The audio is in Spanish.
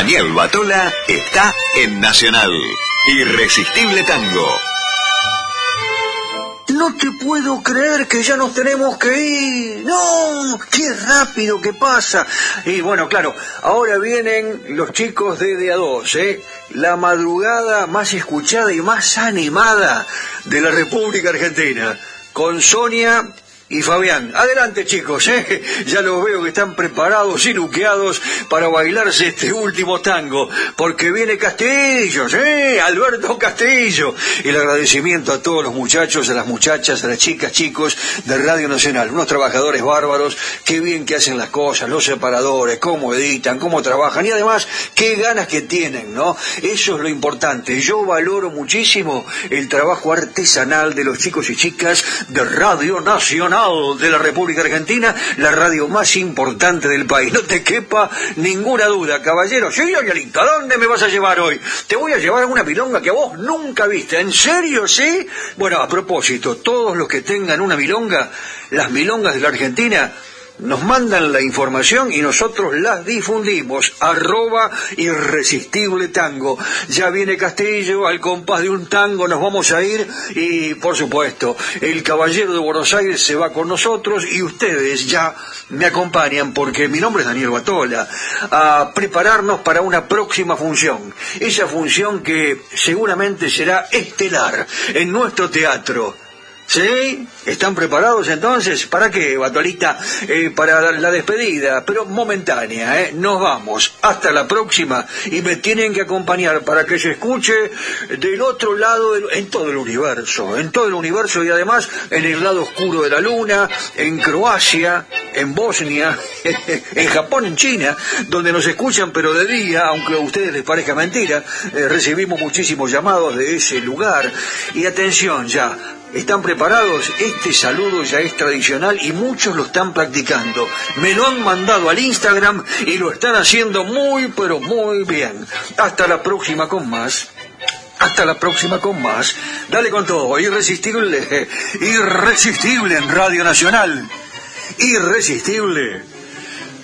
Daniel Batola está en Nacional. Irresistible Tango. No te puedo creer que ya nos tenemos que ir. No, qué rápido que pasa. Y bueno, claro, ahora vienen los chicos de A2, ¿eh? La madrugada más escuchada y más animada de la República Argentina. Con Sonia y Fabián. Adelante, chicos, ¿eh? Ya los veo que están preparados y luqueados para bailarse este último tango, porque viene Castillo, ¿eh? Alberto Castillo. El agradecimiento a todos los muchachos, a las muchachas, a las chicas, chicos de Radio Nacional, unos trabajadores bárbaros, qué bien que hacen las cosas, los separadores, cómo editan, cómo trabajan, y además, qué ganas que tienen, ¿no? Eso es lo importante. Yo valoro muchísimo el trabajo artesanal de los chicos y chicas de Radio Nacional de la República Argentina, la radio más importante del país. No te quepa ninguna duda, caballero. Sí, Danielito, ¿a dónde me vas a llevar hoy? Te voy a llevar a una milonga que vos nunca viste. ¿En serio, sí? Bueno, a propósito, todos los que tengan una milonga, las milongas de la Argentina, nos mandan la información y nosotros las difundimos. @Irresistible Tango. Ya viene Castillo, al compás de un tango nos vamos a ir y, por supuesto, el caballero de Buenos Aires se va con nosotros y ustedes ya me acompañan, porque mi nombre es Daniel Batola, a prepararnos para una próxima función. Esa función que seguramente será estelar en nuestro teatro. ¿Sí? ¿Están preparados entonces? ¿Para qué, Batolita? Para la despedida, pero momentánea, ¿eh? Nos vamos. Hasta la próxima. Y me tienen que acompañar para que se escuche del otro lado, en todo el universo. En todo el universo y además en el lado oscuro de la luna, en Croacia, en Bosnia, en Japón, en China, donde nos escuchan pero de día, aunque a ustedes les parezca mentira. Recibimos muchísimos llamados de ese lugar. Y atención ya. ¿Están preparados? Este saludo ya es tradicional y muchos lo están practicando. Me lo han mandado al Instagram y lo están haciendo muy, pero muy bien. Hasta la próxima con más. Hasta la próxima con más. Dale con todo. Irresistible. Irresistible en Radio Nacional. Irresistible.